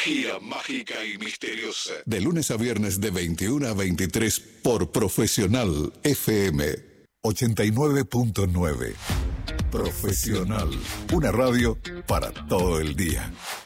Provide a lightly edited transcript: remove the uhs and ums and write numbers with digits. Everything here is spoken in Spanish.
Energía mágica y misteriosa. De lunes a viernes de 21 a 23 por Profesional FM 89.9. Profesional, una radio para todo el día.